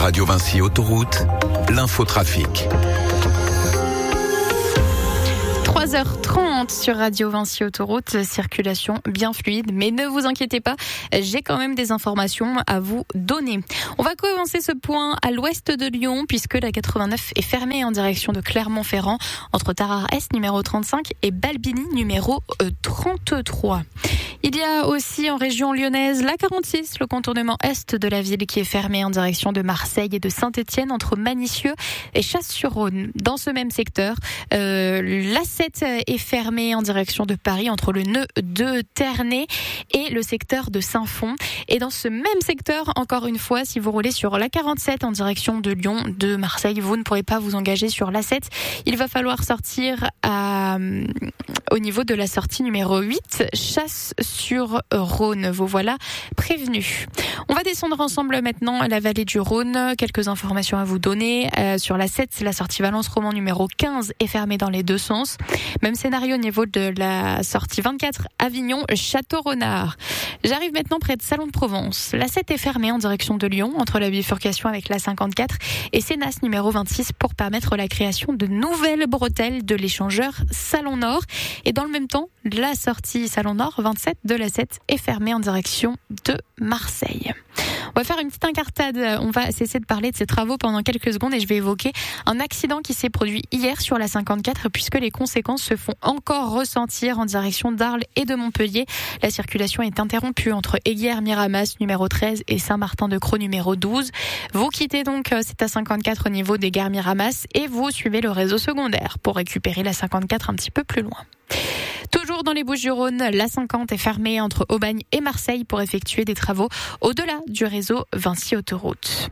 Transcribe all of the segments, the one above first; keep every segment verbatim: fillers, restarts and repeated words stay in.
Radio Vinci Autoroute, l'infotrafic. trois heures trente sur Radio Vinci Autoroute, circulation bien fluide, mais ne vous inquiétez pas, j'ai quand même des informations à vous donner. On va commencer ce point à l'ouest de Lyon, puisque la quatre-vingt-neuf est fermée en direction de Clermont-Ferrand, entre Tarare-Est numéro trente-cinq et Balbini numéro trente-trois. Il y a aussi en région lyonnaise la quarante-six, le contournement est de la ville qui est fermé en direction de Marseille et de Saint-Étienne entre Manicieux et Chasse-sur-Rhône. Dans ce même secteur, euh, l'A sept est fermé en direction de Paris entre le nœud de Ternay et le secteur de Saint-Fond. Et dans ce même secteur, encore une fois, si vous roulez sur la quarante-sept en direction de Lyon, de Marseille, vous ne pourrez pas vous engager sur l'A sept. Il va falloir sortir à, au niveau de la sortie numéro huit, Chasse-sur-Rhône. Vous voilà prévenus. On va descendre ensemble maintenant à la vallée du Rhône. Quelques informations à vous donner. Euh, sur la sept, la sortie Valence-Roman numéro quinze est fermée dans les deux sens. Même scénario au niveau de la sortie vingt-quatre, Avignon-Château-Renard. J'arrive maintenant près de Salon de Provence. La sept est fermée en direction de Lyon, entre la bifurcation avec la cinquante-quatre et Sénas numéro vingt-six pour permettre la création de nouvelles bretelles de l'échangeur Salon Nord. Et dans le même temps, la sortie Salon Nord vingt-sept de la sept est fermée en direction de Marseille. On va faire une petite incartade. On va cesser de parler de ces travaux pendant quelques secondes et je vais évoquer un accident qui s'est produit hier sur la cinquante-quatre puisque les conséquences se font encore ressentir en direction d'Arles et de Montpellier. La circulation est interrompue entre Aiguières-Miramas numéro treize et Saint-Martin-de-Crau numéro douze. Vous quittez donc cette A cinquante-quatre au niveau des gares Miramas et vous suivez le réseau secondaire pour récupérer la cinquante-quatre un petit peu plus loin. Toujours dans les Bouches-du-Rhône, l'A cinquante est fermée entre Aubagne et Marseille pour effectuer des travaux au-delà du réseau Vinci Autoroute.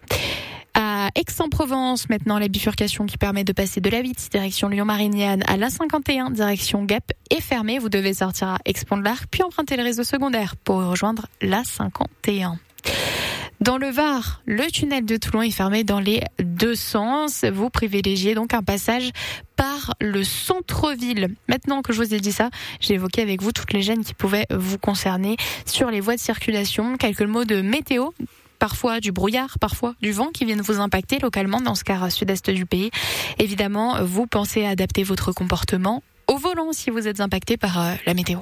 À Aix-en-Provence, maintenant, la bifurcation qui permet de passer de l'A huit direction Lyon-Marignane à l'A cinquante et un direction Gap est fermée. Vous devez sortir à Aix-Pont-de-l'Arc puis emprunter le réseau secondaire pour rejoindre l'A cinquante et un. Dans le Var, le tunnel de Toulon est fermé dans les deux sens. Vous privilégiez donc un passage par le centre-ville. Maintenant que je vous ai dit ça, j'ai évoqué avec vous toutes les gênes qui pouvaient vous concerner sur les voies de circulation. Quelques mots de météo. Parfois du brouillard, parfois du vent qui viennent vous impacter localement dans ce quart sud-est du pays. Évidemment, vous pensez à adapter votre comportement au volant si vous êtes impacté par euh, la météo.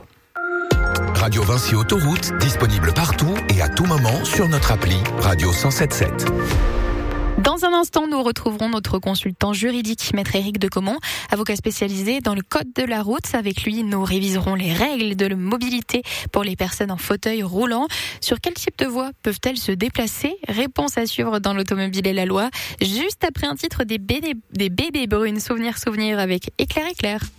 Radio Vinci Autoroute, disponible partout et à tout moment sur notre appli Radio cent sept sept. Dans un instant, nous retrouverons notre consultant juridique, Maître Éric Decomont, avocat spécialisé dans le code de la route. Avec lui, nous réviserons les règles de la mobilité pour les personnes en fauteuil roulant. Sur quel type de voie peuvent-elles se déplacer? Réponse à suivre dans l'automobile et la loi, juste après un titre des bébés, des bébés brunes. Souvenir, souvenir avec Éclair, Éclair.